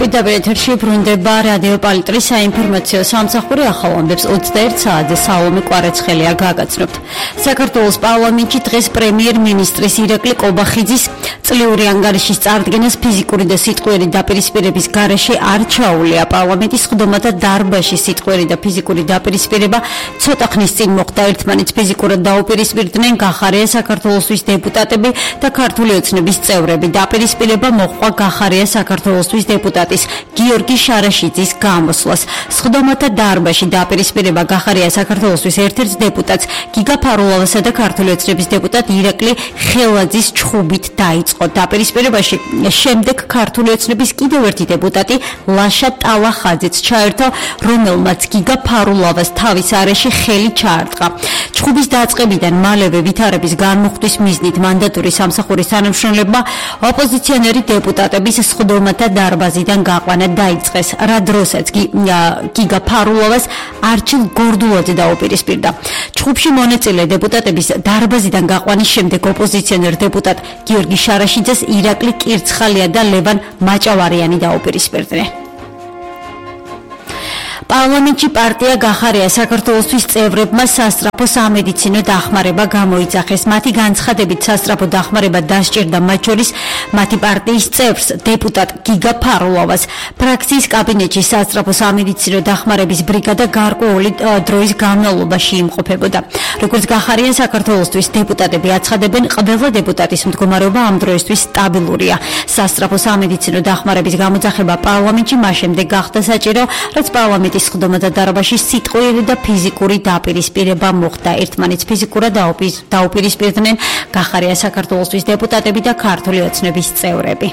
პირდაპირ ეთერში ბრუნდება რადიო პალიტრის საინფორმაციო სამსახური ახალ ამბებს 21 საათზე სალომე კვარაცხელია გაგაცნობთ. საქართველოს პარლამენტში დღეს პრემიერ-მინისტრის ირაკლი კობახიძის წლიური ანგარიშის წარდგენას ფიზიკური და სიტყვიერი დაპირისპირების გარეშე არ ჩაუვლია. პარლამენტის სხდომათა დარბაზში სიტყვიერი და ფიზიკური დაპირისპირება ცოტა ხნის წინ მოხდა. ერთმანეთს ფიზიკურად დაუპირისპირდნენ გახარია საქართველოსთვის დეპუტატები და ქართული ოცნების წევრები. დაპირისპირება მოჰყვა გახარია საქართველოსთვის დეპუტატის გიორგი შარაშიძის გამოსვლას. სხდომათა დარბაზში დაპირისპირება გახარია საქართველოსთვის ერთ-ერთ დეპუტატს გიგა ფარულავასა და ქართული ოცნების დეპუტატ ირაკლი ხელაძის ჩხუბით დაიწყო. დაპირისპირებაში შემდეგ ქართული ოცნების კიდევ ერთი დეპუტატი ლაშა ტალახაძეც ჩაერთო, რომელმაც გიგა ფარულავას თავის არეში ხელი ჩაარტყა. ჩხუბის დაწყებიდან მალევე ვითარების განმუხტვის მიზნით მანდატური სამსახურის თანამშრომლებმა ოპოზიციონერი დეპუტატების სხდომათა დარბაზიდან გაყვანა დაიწყეს, რა დროსაც გიგა ფარულავას არჩილ გორდულაძე დაუპირისპირდა. ჩხუბში მონაწილე დეპუტატების დარბაზიდან გაყვანის შემდეგ ოპოზიციონერ დეპუტატ გიორგი შარაშიძეს ირაკლი კირცხალია და ლევან მაჭავარიანი დაუპირისპირდნენ. პარლამენტში პარტია გახარია საქართველოსთვის წევრებმა სასწრაფო სამედიცინო დახმარება გამოიძახეს. მათი განცხადებით სასწრაფო დახმარება დასჭირდა მათ შორის მათი პარტიის წევრს დეპუტატ გიგა ფარულავას. ფრაქციის კაბინეტში სასწრაფო სამედიცინო დახმარების ბრიგადა გარკვეული დროის განმავლობაში იმყოფებოდა. როგორც გახარია საქართველოსთვის დეპუტატები აცხადებენ, ყველა დეპუტატის მდგომარეობა ამ დროისთვის სტაბილურია. სასწრაფო სამედიცინო დახმარების გამოძახება პარლამენტში მას შემდეგ გახდა საჭირო, რაც პარლამენტის სხდომათა დარბაზში სიტყვიერი და ფიზიკური დაპირისპირება მოხდა. ერთმანეთს ფიზიკურად დაუპირისპირდნენ გახარია საქართველოსთვის დეპუტატები და ქართული ოცნების წევრები.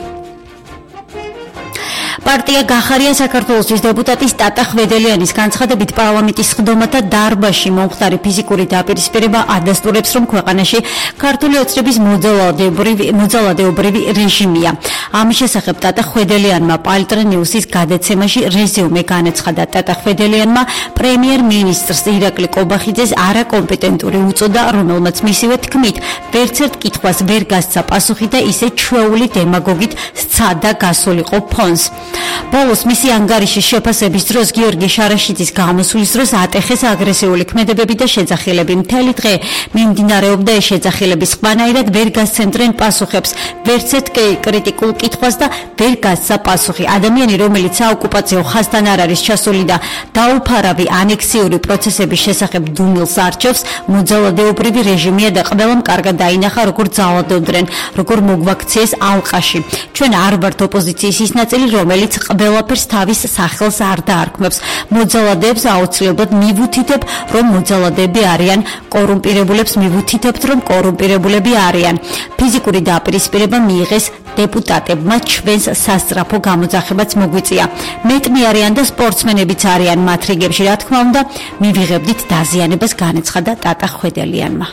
პარტია გახარია საქართველოსთვის დეპუტატის ტატა ხვედელიანის განცხადებით პარლამენტის სხდომათა დარბაზში მომხდარი ფიზიკური დაპირისპირება ადასტურებს, რომ ქვეყანაში ქართული ოცნების მოძალადეობრივი რეჟიმია. ამის შესახებ ტატა ხვედელიანმა პალიტრა ნიუსის გადაცემაში რეზიუმე განაცხადა. ტატა ხვედელიანმა პრემიერ-მინისტრს ირაკლი კობახიძეს არაკომპეტენტური უწოდა, რომელმაც მისივე თქმით ვერცერთ კითხვას ვერ გასცა პასუხი და ისე ჩვეული დემაგოგით სცადა გასულიყო ფონს. ბოლოს მისი ანგარიშის შეფასების დროს გიორგი შარაშიძის გამოსვლის დროს ატეხეს აგრესიული ქმედებები და შეძახილები. მთელი დღე მიმდინარეობდა ეს შეძახილები, სხვანაირად ვერ გასცემდნენ პასუხებს, ვერცერთ კრიტიკულ კითხვას და ვერ გასცა პასუხი. ადამიანი, რომელიც საოკუპაციო ხაზთან არ არის ჩასული და დაუფარავი ანექსიური პროცესების შესახებ დუმილს არჩევს, მოძალადეობრივი რეჟიმია და ყველამ კარგად დაინახა, როგორ ძალადობდნენ, როგორ მოგვაქციეს ალყაში. ჩვენ არ ვართ ოპოზიციის ის ნაწილი, რომელიც ყველაფერს თავის სახელს არ დაარქმევს. მოძალადეებს აუცილებლად მივუთითებ, რომ მოძალადეები არიან, კორუმპირებულებს მივუთითებთ, რომ კორუმპირებულები არიან. ფიზიკური დაპირისპირება მიიღეს დეპუტატებმა, ჩვენს სასწრაფო გამოძახებაც მოგვიწია. მეტნი არიან და სპორტსმენებიც არიან მათ რიგებში, რა თქმა უნდა, მივიღებდით დაზიანებას, განაცხადა ტატა ხვედელიანმა.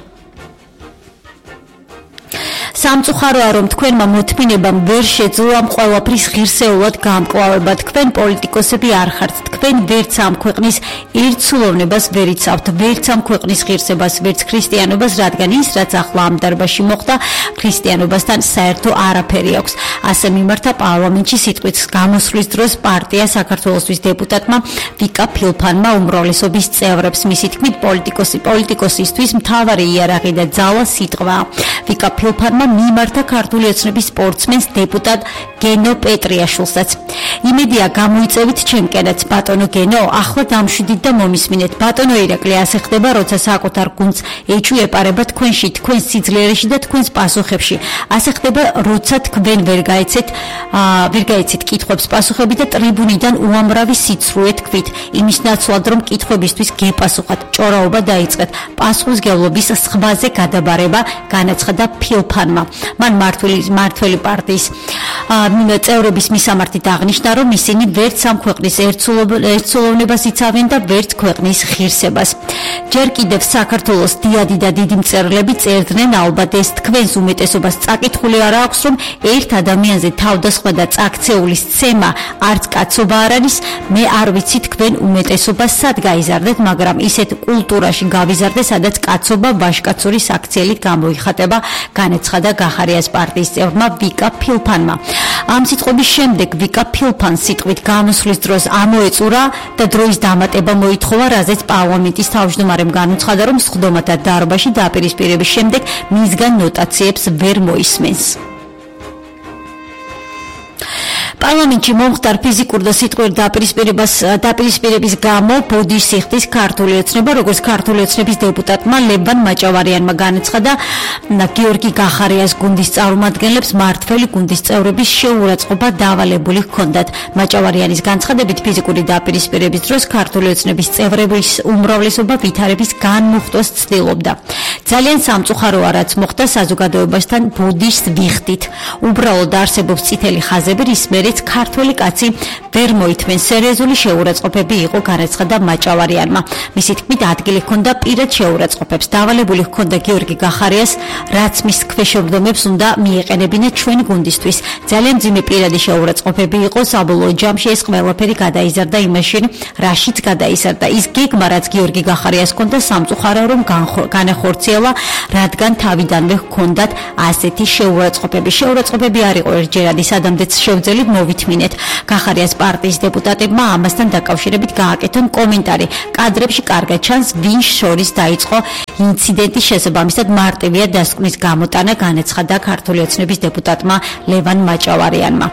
სამწუხაროა, რომ თქვენმა მოთმინებამ ვერ შეძლო ამ ყველაფრის ღირსეულად გამკლავება. თქვენ პოლიტიკოსები არ ხართ, თქვენ ვერც ამ ქვეყნის ერთსულოვნებას ვერ იცავთ, ვერც ამ ქვეყნის ღირსებას, ვერც ქრისტიანობას, რადგან ის, რაც ახლა ამ დარბაზში მოხდა, ქრისტიანობასთან საერთო არაფერი აქვს. ასე მიმართა პარლამენტში სიტყვის გამოსვლის დროს პარტია საქართველოსთვის დეპუტატმა ვიკა ფილფანმა უმრავლესობის წევრებს მისი თქმით პოლიტიკოსისთვის მთავარი იარაღი და ძალა სიტყვაა. ვიკა ფილფანმა მიმართა ქართული ოცნების სპორტსმენს დეპუტატ გენო პეტრიაშვილსაც. იმედია გამოიწევით ჩემკენაც, ბატონო გენო, ახლა დამშვიდით და მომისმინეთ. ბატონო ირაკლი, ასე ხდება, როცა საკუთარ გუნდს ეჭვი ეპარება თქვენში, თქვენს სიძლიერეში და თქვენს პასუხებში. ასე ხდება, როცა თქვენ ვერ გაიცით კითხვებს პასუხები და ტრიბუნიდან უამრავი სიცრუე თქვით. იმის ნაცვლად, რომ კითხვებისთვის გეპასუხათ, ჭორაობა დაიწყეთ, პასუხისმგებლობის სხვაზე გადაბარება, განაცხადა ფილფანმა. მან მართველი პარტიის წევრების მისამართით აღნიშნა, რომ ისინი ვერც ამ ქვეყნის ერთსულოვნებას იცავენ და ვერც ქვეყნის ღირსებას. ჯერ კიდევ საქართველოს დიადი და დიდი მწერლები წერდნენ, ალბათ ეს თქვენს უმეტესობას წაკითხული არ აქვს, რომ ერთ ადამიანზე თავდასხმა და წაქცეული სცემა არც კაცობა არ არის. მე არ ვიცი თქვენ უმეტესობას სად გაიზარდეთ, მაგრამ ისეთ კულტურაში გავიზარდე, სადაც კაცობა ვაჟკაცური საქციელით გამოიხატება, განაცხადა განაცხადა გახარიას პარტიის წევრმა ვიკა ფილფანმა. ამ სიტყვების შემდეგ ვიკა ფილფანს სიტყვით გამოსვლის დროს ამოეწურა და დროის დამატება მოითხოვა, რაზეც პარლამენტის თავმჯდომარემ განუცხადა, რომ სხდომათა დარბაში დაპირისპირების შემდეგ მისგან ნოტაციებს ვერ მოისმენს. პარლამენტში მომხდარ ფიზიკურ და სიტყვიერ დაპირისპირების გამო ბოდიშ სიხდის ქართული ოცნება, როგორც ქართული ოცნების დეპუტატმა ლევან მაჭავარიანმა განაცხადა, გიორგი გახარიას გუნდის წარმომადგენლებს მმართველი გუნდის წევრების შეურაცხყოფა დავალებული ჰქონდათ. მაჭავარიანის განცხადებით, ფიზიკური დაპირისპირების დროს ქართული ოცნების წევრების უმრავლესობა ვითარების განმუხტვას ცდილობდა. ძალიან სამწუხაროა, რაც მოხდა საზოგადოებასთან ბოდიშს ვიხდით. უბრალოდ არსებობს წითელი ხაზები, რის მერე ქართველი კაცი ვერ მოითმენს. სერიოზული შეურაცხყოფები იყო, განაცხადა მაჭავარიანმა. მისი თქმით, ადგილი ჰქონდა პირად შეურაცხყოფებს. დავალებული ჰქონდა გიორგი გახარიას, რაც მის ქვეშევრდომებს უნდა მიეყენებინა ჩვენ გუნდისთვის. ძალიან მძიმე პირადი შეურაცხყოფები იყო. საბოლოო ჯამში ეს ყველაფერი გადაიზარდა იმაში, რაშიც გადაიზარდა. ის გეგმა, რაც გიორგი გახარიას ჰქონდა, სამწუხაროა, რომ განახორციელა, რადგან თავიდანვე ჰქონდათ ასეთი შეურაცხყოფები. შეურაცხყოფები არ იყო ერთჯერადი, სადამდეც შევძელით მოვითმინეთ. გახარიას პარტიის დეპუტატებმა ამასთან დაკავშირებით გააკეთონ კომენტარი. კადრებში კარგად ჩანს, ვინ შორის დაიწყო ინციდენტის შესაბამისად მარტივია დასკვნის გამოტანა, განაცხადა ქართული ოცნების დეპუტატმა ლევან მაჭავარიანმა.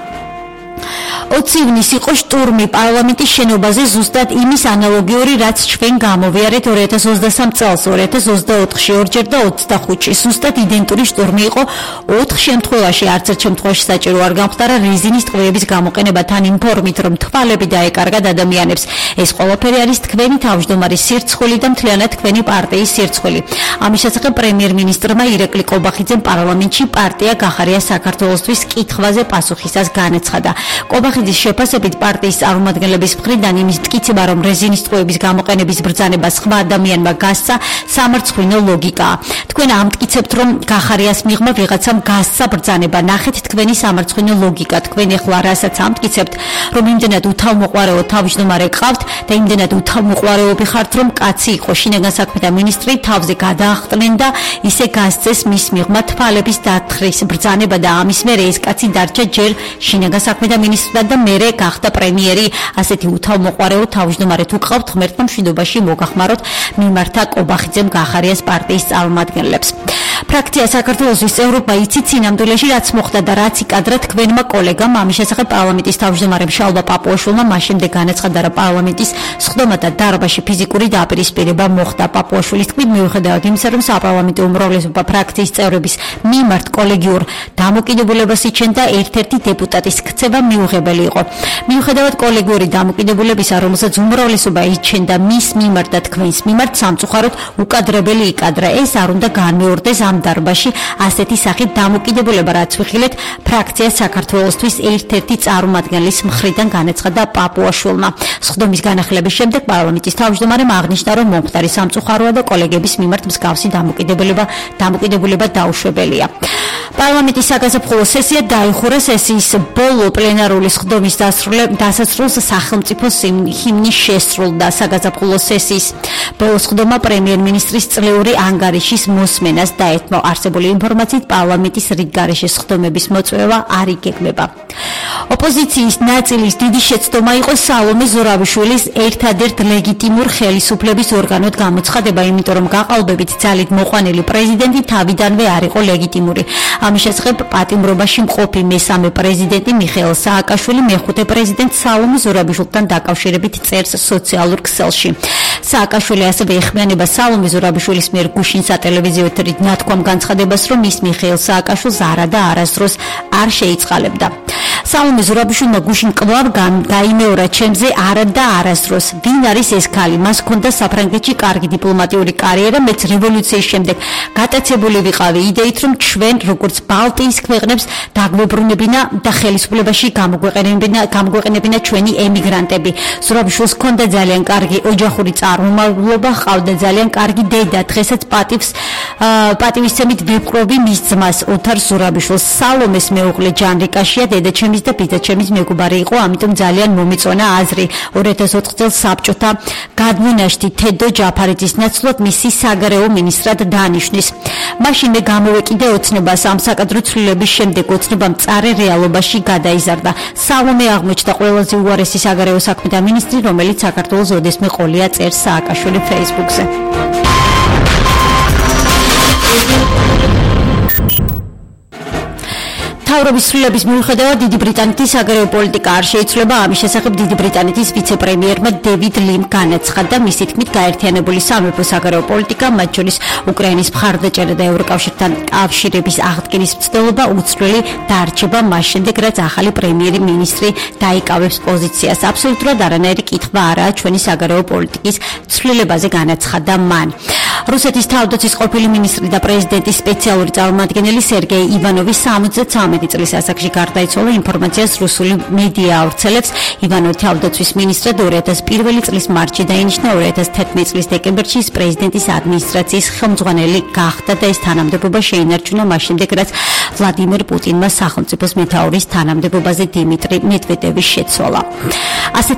20 ივნისს იყო შტურმი პარლამენტის შენობაზე, ზუსტად იმის ანალოგიური, რაც ჩვენ გამოვიარეთ 2023 წელს, 2024-ში ორჯერ და 25-ში. ზუსტად იდენტური შტურმი იყო 4 შემთხვევაში, არც ერთ შემთხვევაში საჭირო არ გამხდარა რეზინის ტყვეების გამოყენება თან იმ ფორმით, რომ თვალები დაეკარგათ ადამიანებს. ეს ყველაფერი არის თქვენი თავმჯდომარის სირცხვილი და მთლიანად თქვენი პარტიის სირცხვილი. ამის შესახებ პრემიერ-მინისტრმა ირაკლი კობახიძემ პარლამენტში პარტია გახარია საქართველოსთვის კითხვაზე პასუხისას განაცხადა. კობახიძის შეფასებით პარტიის წარმომადგენლების მხრიდან იმის მტკიცება, რომ რეზინის ტყვეების გამოყენების ბრძანება სხვა ადამიანმა გასცა, სამარცხვინო ლოგიკაა. თქვენ ამტკიცებთ, რომ გახარიას მიღმა ვიღაცამ გასცა ბრძანება. ნახეთ თქვენი სამარცხვინო ლოგიკა. თქვენ ახლა რასაც ამტკიცებთ, რომ იმდენად უთავმოყვარეო თავმჯდომარე გყავთ და იმდენად უთავმოყვარეობი ხართ, რომ კაცი იყო შინაგან საქმეთა მინისტრი, თავზე გადაახტნენ და ისე გასცეს მის მიღმა თვალების დათხრის ბრძანება და ამის მერე ეს კაცი დარჩა ჯერ შინაგან საქმეთა მინისტრად და მერე გახდა პრემიერი. ასეთი უთავმოყვარეო თავმჯდომარე თუ გყავთ, ღმერთმა მშვიდობაში მოგახმაროთ, მიმართა კობახიძემ გახარიას პარტიის წარმომადგენლებს. ფრაქცია საქართველოსთვის წევრობა იცით სინამდვილეში რაც მოხდა და რაც იკადრა თქვენმა კოლეგამ. ამის შესახებ პარლამენტის თავმჯდომარემ შალვა პაპუაშვილმა მას შემდეგ განაცხადა, რომ პარლამენტის სხდომათა დარბაზში ფიზიკური დაპირისპირება მოხდა. პაპუაშვილის თქმით, მიუხედავად იმისა, რომ საპარლამენტო უმრავლესობა ფრაქციის წევრების მიმართ კოლეგიურ დამოკიდებულებას იჩენდა, ერთ-ერთი დეპუტატის ქცევა მიუღებელი იყო. მიუხედავად კოლეგიური დამოკიდებულებისა, რომელსაც უმრავლესობა იჩენდა მის მიმართ და თქვენს მიმართ, სამწუხაროდ უკადრებელი იკადრა. ეს არ უნდა განმეორდეს ამ დარბაზში ასეთი სახით დამოკიდებულება, რაც ვიხილეთ ფრაქცია საქართველოსთვის ერთ-ერთი წარმომადგენლის მხრიდან, განაცხადა პაპუაშვილმა. სხდომის განახლების შემდეგ პარლამენტის თავმჯდომარემ აღნიშნა, რომ მომხდარი სამწუხაროა და კოლეგების მიმართ მსგავსი დამოკიდებულება დაუშვებელია. პარლამენტის საგაზაფხულო სესია დაიხურა. სესიის ბოლო პლენარული სხდომის დასასრულს სახელმწიფოს ჰიმნის შესრულდა. საგაზაფხულო სესიის ბოლო სხდომა პრემიერ-მინისტრის წლიური ანგარიშის მოსმენას დაეთმო. არსებული ინფორმაციით პარლამენტის რიგგარეშე სხდომების მოწვევა არ იგეგმება. ოპოზიციის ნაწილის დიდი შეცდომა იყო სალომე ზურაბიშვილის ერთადერთ ლეგიტიმურ ხელისუფლების ორგანოდ გამოცხადება, იმიტომ რომ გაყალბებით ძალით მოყვანილი პრეზიდენტი თავიდანვე არ იყო ლეგიტიმური. ამის შესახებ პატიმრობაში მყოფი მესამე პრეზიდენტი მიხეილ სააკაშვილი მეხუთე პრეზიდენტ სალომე ზურაბიშვილთან დაკავშირებით წერს სოციალურ ქსელში. სააკაშვილი ასევე ეხმიანება სალომე ზურაბიშვილის მიერ გუშინ სატელევიზიო ეთერით ნათქვამ განცხადებას, რომ ის მიხეილ სააკაშვილს არა და არასდროს არ შეიწყალებდა. სალომე ზურაბიშვილმა გუშინ კვლავ გაიმეორა ჩემზე არა და არასდროს. ვინ არის ეს ქალი? მას ჰქონდა საფრანგეთში კარგი დიპლომატიური კარიერა, მეც რევოლუციის შემდეგ გატაცებული ვიყავი იდეით, რომ ჩვენ როგორც ბალტიის ქვეყნებს დაგვებრუნებინა და ხელისუფლებაში გამოგვეყენებინა ჩვენი ემიგრანტები. ზურაბიშვილს ჰქონდა ძალიან კარგი ოჯახური წარმომავლობა, ჰყავდა ძალიან კარგი დედა, დღესაც პატივისცემით ვეპყრობი მის ძმას ოთარ ზურაბიშვილს. სალომეს მეუღლე ჯანრიკაშია, დედაჩემის ბიძაჩემის და ბიძაჩემის მეგობარი იყო, ამიტომ ძალიან მომეწონა აზრი. 2004 წელს საბჭოთა გადმონაშთი თედო ჯაფარიძის ნაცვლად მისი საგარეო მინისტრად დანიშნეს. მაშინ მე გამოვეკიდე ოცნებას, ამ საკადრო ცვლილების შემდეგ ოცნება მწარე რეალობაში გადაიზარდა. სალომე აღმოჩნდა ყველაზე უარესი საგარეო საქმეთა მინისტრი, რომელიც საქართველოს ოდესმე ყოლია, წერს სააკაშვილი Facebook-ზე. მთავრობის ცვლილების მიუხედავად დიდი ბრიტანეთის საგარეო პოლიტიკა არ შეიცვლება. ამის შესახებ დიდი ბრიტანეთის ვიცე-პრემიერმა დევიდ ლიმ განაცხადა, მისი თქმით გაერთიანებული სამეფო საგარეო პოლიტიკა, მათ შორის უკრაინის მხარდაჭერა და ევროკავშირთან კავშირების აღდგენის მცდელობა უცვლელი დარჩება მას შემდეგ, რაც ახალი პრემიერ-მინისტრი დაიკავებს პოზიციას. აბსოლუტურად არანაირი კითხვა არაა ჩვენი საგარეო პოლიტიკის ცვლილებაზე, განაცხადა მან. რუსეთის თავდაცვის ყოფილი მინისტრი და პრეზიდენტის სპეციალური წარმომადგენელი სერგეი ივანოვი 73 წლის ასაკში გარდაიცვალა. ინფორმაციას რუსული მედია ავრცელებს. ივანოვი თავდაცვის მინისტრად 2001 წლის მარტში დაინიშნა, 2011 წლის დეკემბერში ის პრეზიდენტის ადმინისტრაციის ხელმძღვანელი გახდა და ეს თანამდებობა შეინარჩუნა მას შემდეგ, რაც ვლადიმერ პუტინმა სახელმწიფოს მეთაურის თანამდებობაზე დიმიტრი მედვედევი შეცვალა.